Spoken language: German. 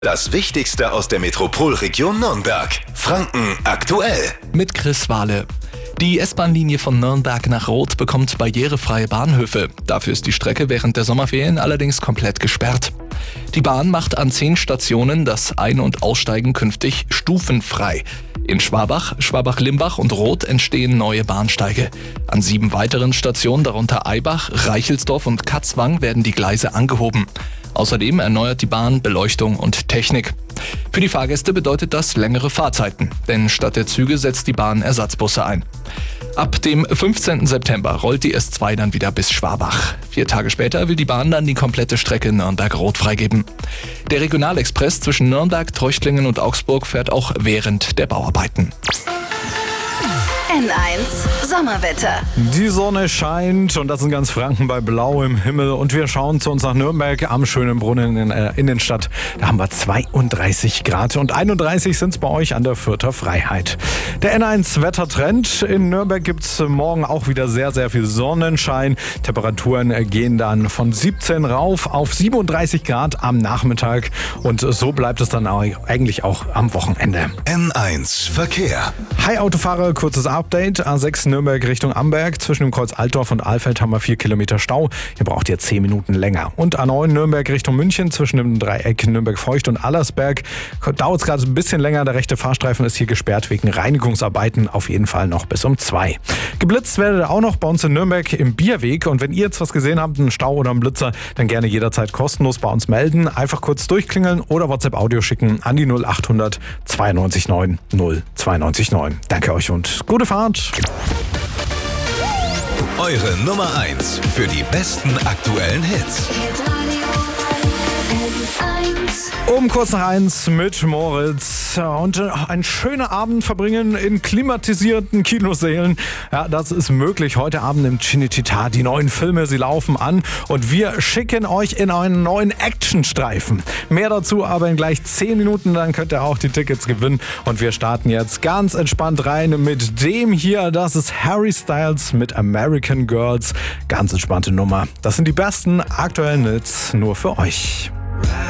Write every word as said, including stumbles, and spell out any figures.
Das Wichtigste aus der Metropolregion Nürnberg. Franken aktuell. Mit Chris Wahle. Die S-Bahn-Linie von Nürnberg nach Roth bekommt barrierefreie Bahnhöfe. Dafür ist die Strecke während der Sommerferien allerdings komplett gesperrt. Die Bahn macht an zehn Stationen das Ein- und Aussteigen künftig stufenfrei. In Schwabach, Schwabach-Limbach und Roth entstehen neue Bahnsteige. An sieben weiteren Stationen, darunter Eibach, Reichelsdorf und Katzwang, werden die Gleise angehoben. Außerdem erneuert die Bahn Beleuchtung und Technik. Für die Fahrgäste bedeutet das längere Fahrzeiten, denn statt der Züge setzt die Bahn Ersatzbusse ein. Ab dem fünfzehnten September rollt die S zwei dann wieder bis Schwabach. Vier Tage später will die Bahn dann die komplette Strecke Nürnberg-Roth freigeben. Der Regionalexpress zwischen Nürnberg, Treuchtlingen und Augsburg fährt auch während der Bauarbeiten. N eins Sommerwetter. Die Sonne scheint und das in ganz Franken bei blauem Himmel. Und wir schauen zu uns nach Nürnberg am schönen Brunnen in der Innenstadt. Da haben wir zweiunddreißig Grad und einunddreißig sind es bei euch an der Fürther Freiheit. Der N eins Wettertrend. In Nürnberg gibt es morgen auch wieder sehr, sehr viel Sonnenschein. Temperaturen gehen dann von siebzehn rauf auf siebenunddreißig Grad am Nachmittag. Und so bleibt es dann eigentlich auch am Wochenende. N eins Verkehr. Hi Autofahrer, kurzes Update. A sechs Nürnberg Richtung Amberg. Zwischen dem Kreuz Altdorf und Alfeld haben wir vier Kilometer Stau. Ihr braucht hier zehn Minuten länger. Und A neun Nürnberg Richtung München. Zwischen dem Dreieck Nürnberg-Feucht und Allersberg dauert es gerade ein bisschen länger. Der rechte Fahrstreifen ist hier gesperrt wegen Reinigungsarbeiten. Auf jeden Fall noch bis um zwei. Geblitzt werdet ihr auch noch bei uns in Nürnberg im Bierweg. Und wenn ihr jetzt was gesehen habt, einen Stau oder einen Blitzer, dann gerne jederzeit kostenlos bei uns melden. Einfach kurz durchklingeln oder WhatsApp-Audio schicken an die null achthundert zweiundneunzig neun null zweiundneunzig neun. Danke euch und gute Fahrt. Eure Nummer eins für die besten aktuellen Hits. Um kurz nach eins mit Moritz und einen schönen Abend verbringen in klimatisierten Kinosälen. Ja, das ist möglich heute Abend im Cinecittà. Die neuen Filme, sie laufen an und wir schicken euch in einen neuen Actionstreifen. Mehr dazu aber in gleich zehn Minuten, dann könnt ihr auch die Tickets gewinnen. Und wir starten jetzt ganz entspannt rein mit dem hier. Das ist Harry Styles mit American Girls. Ganz entspannte Nummer. Das sind die besten aktuellen Hits nur für euch.